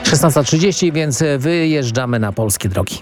16:30, więc wyjeżdżamy na polskie drogi.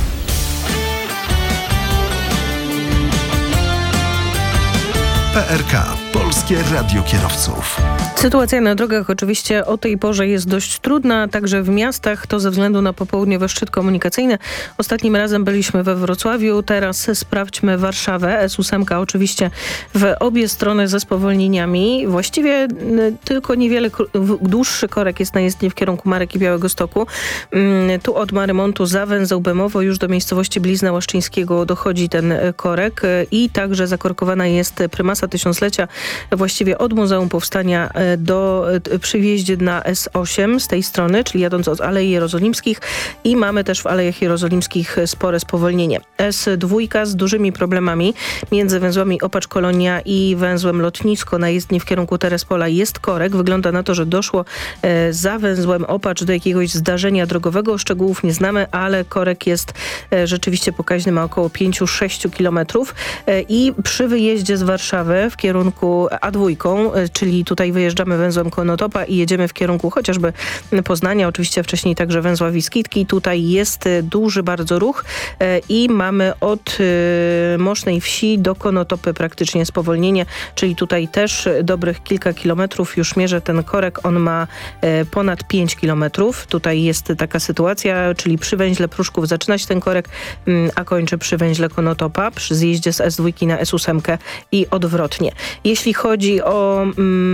PRK. Polskie Radio Kierowców. Sytuacja na drogach oczywiście o tej porze jest dość trudna, także w miastach, to ze względu na popołudniowy szczyt komunikacyjny. Ostatnim razem byliśmy we Wrocławiu, teraz sprawdźmy Warszawę. S8 oczywiście w obie strony ze spowolnieniami. Właściwie tylko niewiele dłuższy korek jest na jezdni w kierunku Marek i Białegostoku. Tu od Marymontu za węzeł Bemowo już do miejscowości Blizna Łaszczyńskiego dochodzi ten korek i także zakorkowana jest prymasa Tysiąclecia, właściwie od Muzeum Powstania przy wjeździe na S8 z tej strony, czyli jadąc od Alei Jerozolimskich, i mamy też w Alejach Jerozolimskich spore spowolnienie. S2 z dużymi problemami między węzłami Opacz-Kolonia i węzłem Lotnisko na jezdni w kierunku Terespola jest korek. Wygląda na to, że doszło za węzłem Opacz do jakiegoś zdarzenia drogowego. Szczegółów nie znamy, ale korek jest rzeczywiście pokaźny, ma około 5-6 kilometrów. I przy wyjeździe z Warszawy w kierunku A2, czyli tutaj wyjeżdżamy węzłem Konotopa i jedziemy w kierunku chociażby Poznania, oczywiście wcześniej także węzła Wiskitki. Tutaj jest duży bardzo ruch i mamy od Mosznej Wsi do Konotopy praktycznie spowolnienie, czyli tutaj też dobrych kilka kilometrów już mierzę ten korek. On ma ponad 5 kilometrów. Tutaj jest taka sytuacja, czyli przy węźle Pruszków zaczyna się ten korek, a kończy przy węźle Konotopa, przy zjeździe z S2 na S8 i odwrotnie. Jeśli chodzi o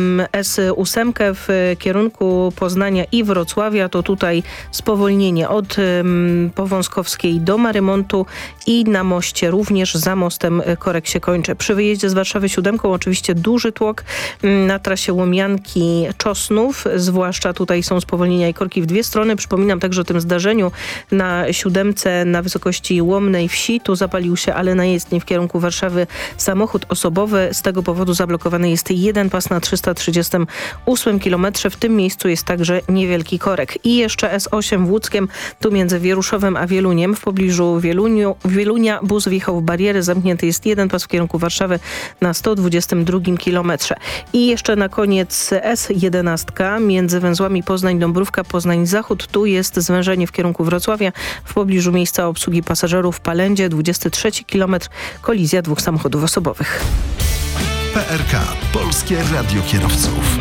S8 w kierunku Poznania i Wrocławia, to tutaj spowolnienie od Powązkowskiej do Marymontu i na moście również za mostem korek się kończy. Przy wyjeździe z Warszawy 7 oczywiście duży tłok na trasie Łomianki-Czosnów, zwłaszcza tutaj są spowolnienia i korki w dwie strony. Przypominam także o tym zdarzeniu na 7 na wysokości Łomnej Wsi. Tu zapalił się, ale na jezdni w kierunku Warszawy samochód osobowy. Z tego powodu zablokowany jest jeden pas na 338 km. W tym miejscu jest także niewielki korek. I jeszcze S8 w Łódzkiem, tu między Wieruszowem a Wieluniem, w pobliżu Wielunia bus wjechał w barierę. Zamknięty jest jeden pas w kierunku Warszawy na 122 km. I jeszcze na koniec S11 między węzłami Poznań-Dąbrówka, Poznań-Zachód. Tu jest zwężenie w kierunku Wrocławia w pobliżu miejsca obsługi pasażerów w Palędzie. 23 km. Kolizja dwóch samochodów osobowych. PRK. Polskie Radio Kierowców.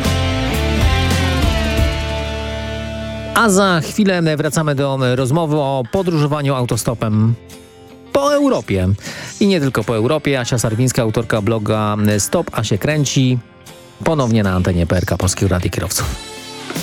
A za chwilę wracamy do rozmowy o podróżowaniu autostopem po Europie. I nie tylko po Europie. Asia Sarwińska, autorka bloga Stop, a się kręci. Ponownie na antenie PRK Polskiego Radia Kierowców.